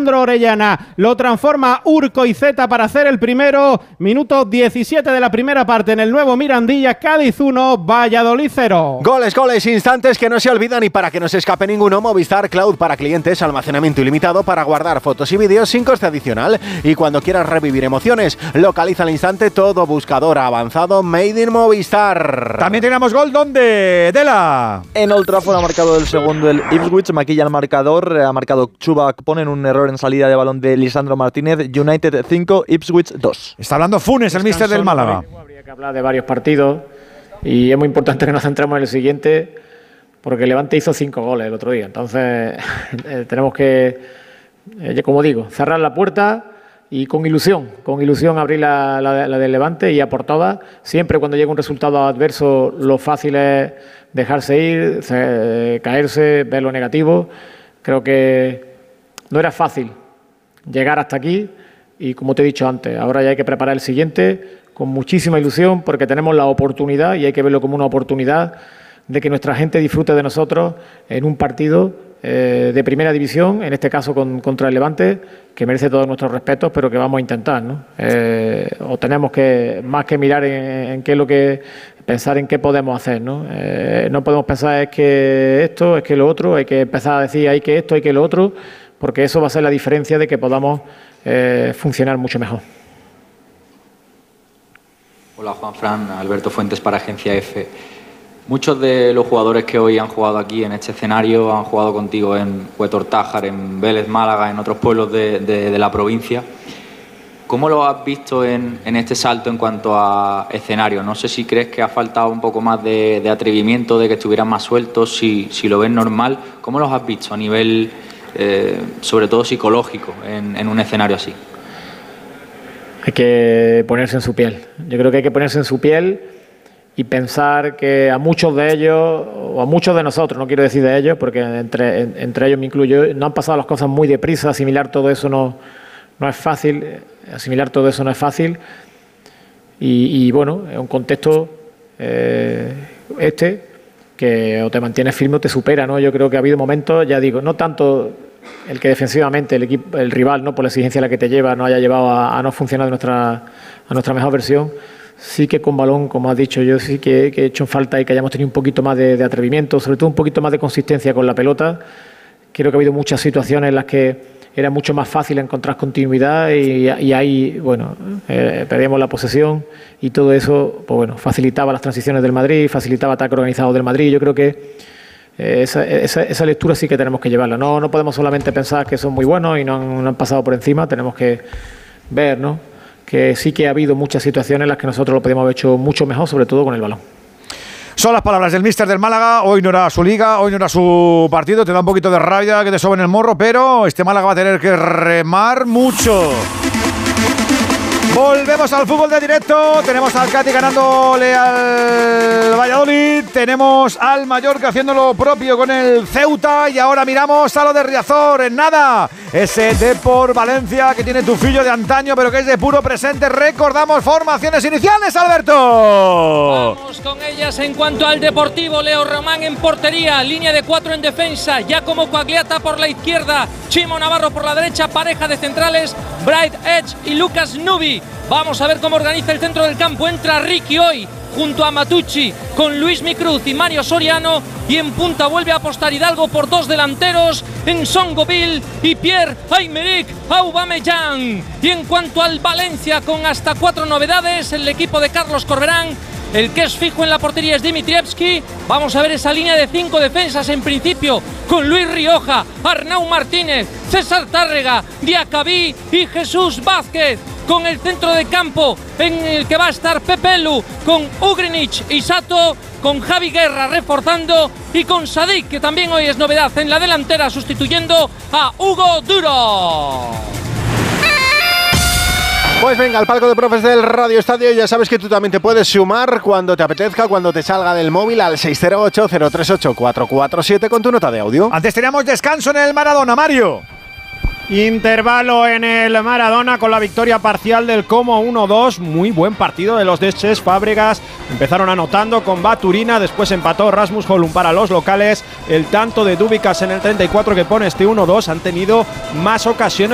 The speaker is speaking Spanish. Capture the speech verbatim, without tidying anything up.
Lisandro Orellana. Lo transforma Urcoizeta para hacer el primero. Minuto diecisiete de la primera parte en el nuevo Mirandilla. Cádiz uno, Valladolid cero. Goles, goles, instantes que no se olvidan y para que no se escape ninguno, Movistar Cloud para clientes, almacenamiento ilimitado para guardar fotos y vídeos sin coste adicional. Y cuando quieras revivir emociones, localiza al instante todo buscador avanzado Made in Movistar. También tenemos gol, ¿dónde? Dela. En Old Trafford ha marcado el segundo el Ipswich, maquilla el marcador, ha marcado Chuba, ponen un error en salida de balón de Lisandro Martínez. United cinco, Ipswich dos. Está hablando Funes, el míster del Málaga. Habría que hablar de varios partidos y es muy importante que nos centremos en el siguiente, porque el Levante hizo cinco goles el otro día. Entonces eh, tenemos que, eh, como digo, cerrar la puerta y con ilusión, con ilusión abrir la, la, la del Levante y a por todas. Siempre cuando llega un resultado adverso, lo fácil es dejarse ir, se, caerse, ver lo negativo. Creo que no era fácil llegar hasta aquí y, como te he dicho antes, ahora ya hay que preparar el siguiente con muchísima ilusión, porque tenemos la oportunidad, y hay que verlo como una oportunidad, de que nuestra gente disfrute de nosotros en un partido eh, de primera división, en este caso con, contra el Levante, que merece todos nuestros respetos, pero que vamos a intentar, ¿no? Eh, o tenemos que, más que mirar en, en qué es lo que, pensar en qué podemos hacer, ¿no? Eh, no podemos pensar es que esto, es que lo otro, hay que empezar a decir hay que esto, hay que lo otro, porque eso va a ser la diferencia de que podamos eh, funcionar mucho mejor. Hola Juanfran, Alberto Fuentes para Agencia F. Muchos de los jugadores que hoy han jugado aquí en este escenario han jugado contigo en Huetortájar, en Vélez, Málaga, en otros pueblos de, de, de la provincia. ¿Cómo lo has visto en, en este salto en cuanto a escenario? No sé si crees que ha faltado un poco más de, de atrevimiento, de que estuvieran más sueltos, si, si lo ves normal. ¿Cómo los has visto a nivel, eh, sobre todo psicológico, en, en un escenario así? Hay que ponerse en su piel. Yo creo que hay que ponerse en su piel y pensar que a muchos de ellos, o a muchos de nosotros, no quiero decir de ellos, porque entre, en, entre ellos me incluyo, no han pasado las cosas muy deprisa, asimilar todo eso no, no es fácil, asimilar todo eso no es fácil. Y, y bueno, es un contexto eh, este que o te mantienes firme o te supera, ¿no? Yo creo que ha habido momentos, ya digo, no tanto el que defensivamente el equipo, el rival, no por la exigencia a la que te lleva, no haya llevado a, a no funcionar de nuestra, a nuestra mejor versión. Sí que con balón, como has dicho, yo sí que, que he hecho en falta y que hayamos tenido un poquito más de, de atrevimiento, sobre todo un poquito más de consistencia con la pelota. Creo que ha habido muchas situaciones en las que era mucho más fácil encontrar continuidad y, y ahí, bueno, eh, perdíamos la posesión y todo eso, pues bueno, facilitaba las transiciones del Madrid, facilitaba el ataque organizado del Madrid. Yo creo que eh, esa, esa, esa lectura sí que tenemos que llevarla. No, no podemos solamente pensar que son muy buenos y no han, no han pasado por encima, tenemos que ver, ¿no?, que sí que ha habido muchas situaciones en las que nosotros lo podíamos haber hecho mucho mejor, sobre todo con el balón. Son las palabras del míster del Málaga. Hoy no era su liga, hoy no era su partido. Te da un poquito de rabia que te soben el morro, pero este Málaga va a tener que remar mucho. Volvemos al fútbol de directo. Tenemos al Cádiz ganándole al Valladolid. Tenemos al Mallorca haciendo lo propio con el Ceuta. Y ahora miramos a lo de Riazor. En nada, ese Depor Valencia que tiene tufillo de antaño, pero que es de puro presente. Recordamos formaciones iniciales, Alberto. Vamos con ellas en cuanto al Deportivo. Leo Román en portería. Línea de cuatro en defensa. Giacomo Quagliata por la izquierda. Chimo Navarro por la derecha. Pareja de centrales. Bright Edge y Lucas Nubi. Vamos a ver cómo organiza el centro del campo. Entra Ricky hoy junto a Matucci con Luis Micruz y Mario Soriano. Y en punta vuelve a apostar Hidalgo por dos delanteros en Songoville y Pierre-Emerick Aubameyang. Y en cuanto al Valencia, con hasta cuatro novedades, el equipo de Carlos Corberán. El que es fijo en la portería es Dimitrievski. Vamos a ver esa línea de cinco defensas en principio con Luis Rioja, Arnau Martínez, César Tárrega, Diacabí y Jesús Vázquez. Con el centro de campo en el que va a estar Pepe Lu, con Ugrinic y Sato, con Javi Guerra reforzando y con Sadik, que también hoy es novedad en la delantera, sustituyendo a Hugo Duro. Pues venga, al palco de profes del Radio Estadio. Ya sabes que tú también te puedes sumar cuando te apetezca, cuando te salga del móvil, al seis cero ocho, cero tres ocho, cuatro cuatro siete con tu nota de audio. Antes teníamos descanso en el Maradona, Mario. Intervalo en el Maradona con la victoria parcial del Como uno dos. Muy buen partido de los de Cesc Fábregas. Empezaron anotando con Baturina, después empató Rasmus Holm para los locales. El tanto de Dúbicas en el treinta y cuatro que pone este uno dos. Han tenido más ocasiones